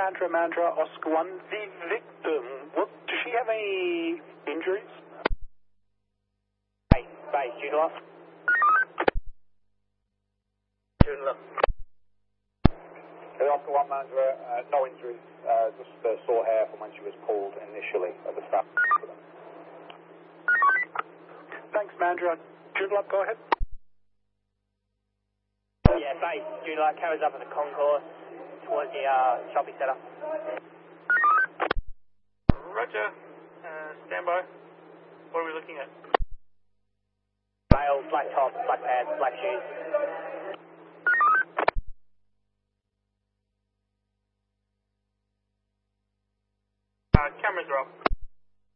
Mandra, Oscar 1. The victim, does she have any injuries? Base, Judah. Judah. Oscar 1 Mandra, no injuries, just sore hair from when she was pulled initially at the start. Thanks, Mandra. Judah, go ahead. Yeah, base, Judah. Carries up at the concourse towards the shopping centre. Roger. Stand by. What are we looking at? Male, black top, black pants, black shoes. Cameras are up.